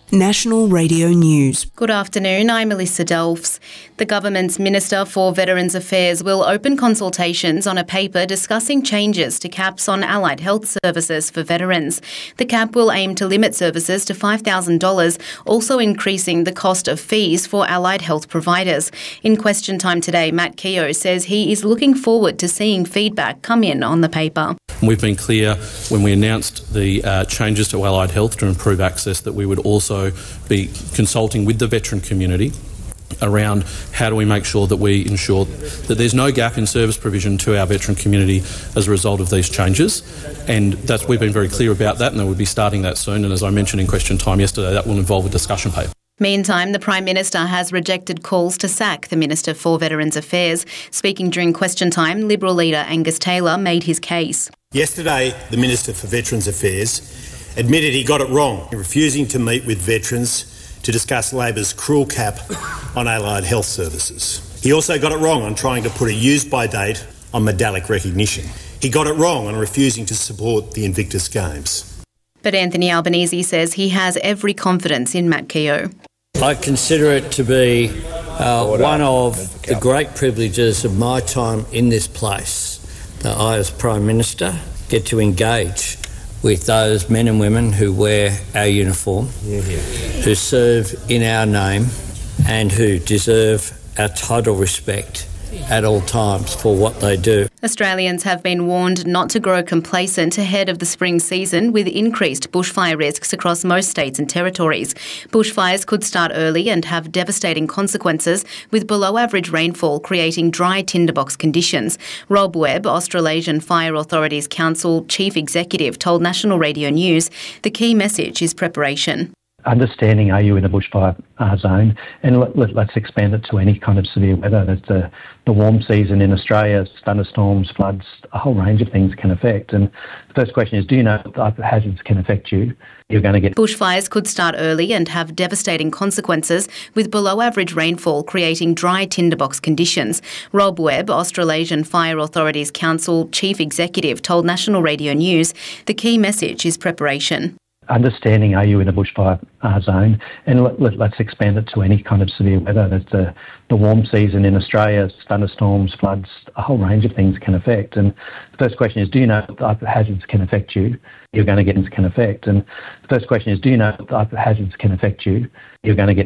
National Radio News. Good afternoon, I'm Melissa Delfs. The government's Minister for Veterans Affairs will open consultations on a paper discussing changes to caps on allied health services for veterans. The cap will aim to limit services to $5,000, also increasing the cost of fees for allied health providers. In Question Time today, Matt Keogh says he is looking forward to seeing feedback come in on the paper. We've been clear when we announced the changes to allied health to improve access that we would also be consulting with the veteran community around how do we make sure that we ensure that there's no gap in service provision to our veteran community as a result of these changes. And we've been very clear about that, and we'll be starting that soon. And as I mentioned in Question Time yesterday, that will involve a discussion paper. Meantime, the Prime Minister has rejected calls to sack the Minister for Veterans Affairs. Speaking during Question Time, Liberal leader Angus Taylor made his case. Yesterday, the Minister for Veterans Affairs admitted he got it wrong in refusing to meet with veterans to discuss Labor's cruel cap on allied health services. He also got it wrong on trying to put a use-by date on medallic recognition. He got it wrong on refusing to support the Invictus Games. But Anthony Albanese says he has every confidence in Matt Keogh. I consider it to be one of the great privileges of my time in this place that I, as Prime Minister, get to engage with those men and women who wear our uniform, who serve in our name and who deserve our total respect at all times for what they do. Australians have been warned not to grow complacent ahead of the spring season with increased bushfire risks across most states and territories. Bushfires could start early and have devastating consequences with below-average rainfall creating dry tinderbox conditions. Rob Webb, Australasian Fire Authorities Council Chief Executive, told National Radio News the key message is preparation. Understanding, are you in a bushfire zone? And let's expand it to any kind of severe weather. There's the warm season in Australia, thunderstorms, floods, a whole range of things can affect. And the first question is, do you know that hazards can affect you? You're going to get... Bushfires could start early and have devastating consequences with below-average rainfall creating dry tinderbox conditions. Rob Webb, Australasian Fire Authorities Council Chief Executive, told National Radio News the key message is preparation. Understanding, are you in a bushfire zone? And let's expand it to any kind of severe weather. There's the warm season in Australia, thunderstorms, floods, a whole range of things can affect. And the first question is, do you know that hazards can affect you? You're going to get can affect. And the first question is, do you know that hazards can affect you? You're going to get